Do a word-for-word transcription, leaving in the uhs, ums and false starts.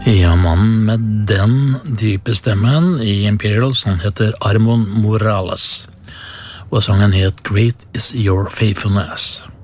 Ja, mannen med den dype stemmen i Imperials, han heter Armon Morales, og sangen het Great is Your Faithfulness.